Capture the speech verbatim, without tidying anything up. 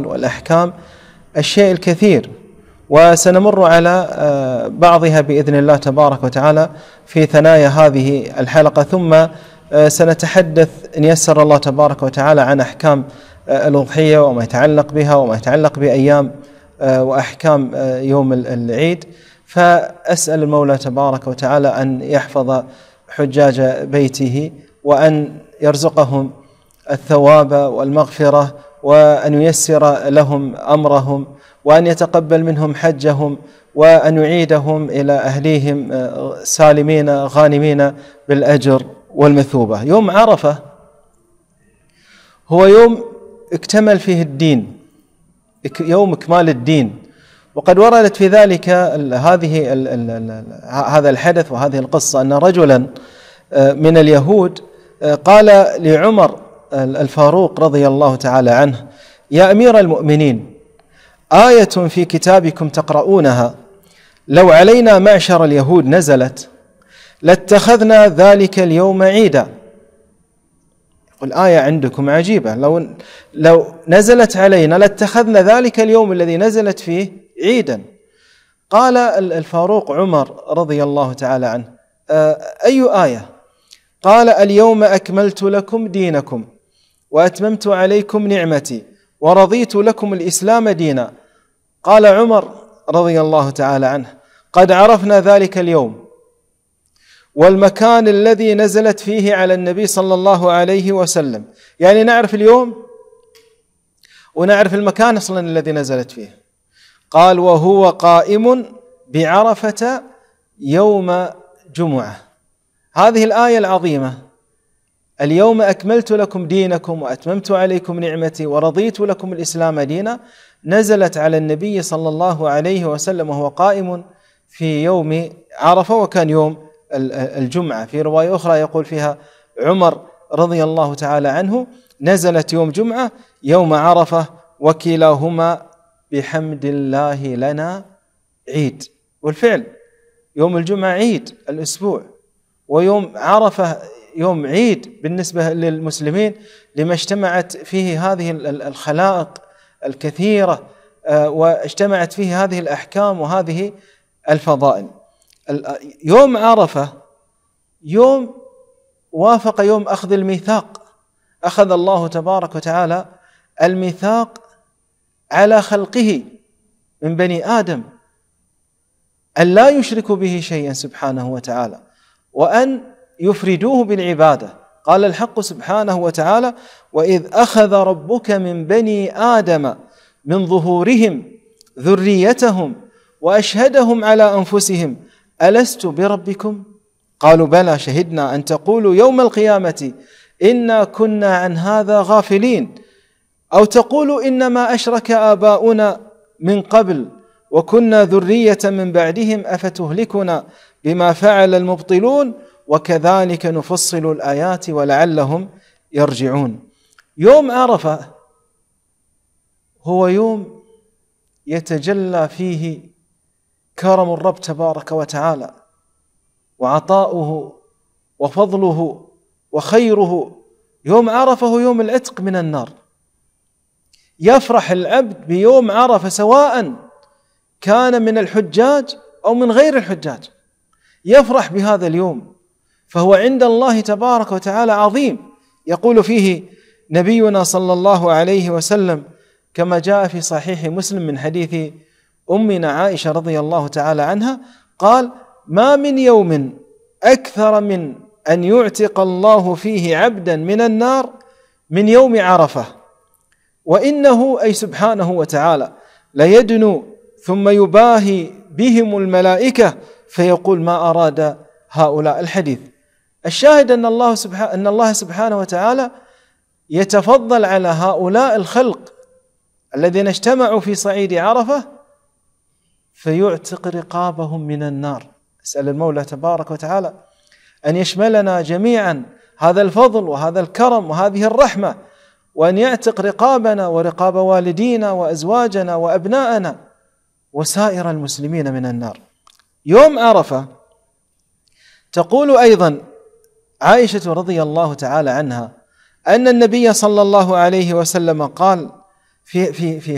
والأحكام الشيء الكثير، وسنمر على بعضها بإذن الله تبارك وتعالى في ثنايا هذه الحلقة، ثم سنتحدث إن يسر الله تبارك وتعالى عن أحكام الأضحية وما يتعلق بها وما يتعلق بأيام وأحكام يوم العيد. فأسأل المولى تبارك وتعالى أن يحفظ حجاج بيته، وأن يرزقهم الثواب والمغفرة، وأن ييسر لهم أمرهم، وأن يتقبل منهم حجهم، وأن يعيدهم إلى أهليهم سالمين غانمين بالأجر والمثوبة. يوم عرفة هو يوم اكتمل فيه الدين، يوم إكمال الدين، وقد وردت في ذلك هذه هذا الحدث وهذه القصة أن رجلا من اليهود قال لعمر الفاروق رضي الله تعالى عنه: يا أمير المؤمنين، آية في كتابكم تقرؤونها لو علينا معشر اليهود نزلت لاتخذنا ذلك اليوم عيدا. يقول آية عندكم عجيبة، لو لو نزلت علينا لاتخذنا ذلك اليوم الذي نزلت فيه عيدا. قال الفاروق عمر رضي الله تعالى عنه: أي آية؟ قال: اليوم أكملت لكم دينكم وأتممت عليكم نعمتي ورضيت لكم الإسلام دينا. قال عمر رضي الله تعالى عنه: قد عرفنا ذلك اليوم والمكان الذي نزلت فيه على النبي صلى الله عليه وسلم. يعني نعرف اليوم ونعرف المكان أصلا الذي نزلت فيه. قال: وهو قائم بعرفة يوم جمعة. هذه الآية العظيمة: اليوم أكملت لكم دينكم وأتممت عليكم نعمتي ورضيت لكم الإسلام دينا، نزلت على النبي صلى الله عليه وسلم وهو قائم في يوم عرفة، وكان يوم الجمعة. في رواية أخرى يقول فيها عمر رضي الله تعالى عنه: نزلت يوم جمعة يوم عرفة وكلاهما بحمد الله لنا عيد. والفعل يوم الجمعة عيد الأسبوع، ويوم عرفة يوم عيد بالنسبة للمسلمين لما اجتمعت فيه هذه الخلائق الكثيرة واجتمعت فيه هذه الأحكام وهذه الفضائل. يوم عرفة يوم وافق يوم أخذ الميثاق، أخذ الله تبارك وتعالى الميثاق على خلقه من بني آدم أن لا يشركوا به شيئا سبحانه وتعالى، وأن يفردوه بالعبادة. قال الحق سبحانه وتعالى: وإذ أخذ ربك من بني آدم من ظهورهم ذريتهم وأشهدهم على أنفسهم ألست بربكم؟ قالوا بلى شهدنا أن تقولوا يوم القيامة إنا كنا عن هذا غافلين، أو تقولوا إنما أشرك آباؤنا من قبل وكنا ذرية من بعدهم أفتهلكنا بما فعل المبطلون وكذلك نفصل الآيات ولعلهم يرجعون. يوم عرفة هو يوم يتجلى فيه كرم الرب تبارك وتعالى وعطاؤه وفضله وخيره. يوم عرفة هو يوم العتق من النار. يفرح العبد بيوم عرفة سواء كان من الحجاج أو من غير الحجاج، يفرح بهذا اليوم، فهو عند الله تبارك وتعالى عظيم. يقول فيه نبينا صلى الله عليه وسلم كما جاء في صحيح مسلم من حديث أمنا عائشة رضي الله تعالى عنها قال: ما من يوم أكثر من أن يعتق الله فيه عبدا من النار من يوم عرفة، وإنه أي سبحانه وتعالى ليدنو ثم يباهي بهم الملائكة فيقول ما أراد هؤلاء. الحديث الشاهد أن الله سبحانه أن الله سبحانه وتعالى يتفضل على هؤلاء الخلق الذين اجتمعوا في صعيد عرفة فيعتق رقابهم من النار. أسأل المولى تبارك وتعالى أن يشملنا جميعا هذا الفضل وهذا الكرم وهذه الرحمة، وأن يعتق رقابنا ورقاب والدينا وأزواجنا وأبناءنا وسائر المسلمين من النار. يوم عرفة تقول أيضا عائشة رضي الله تعالى عنها أن النبي صلى الله عليه وسلم قال في في في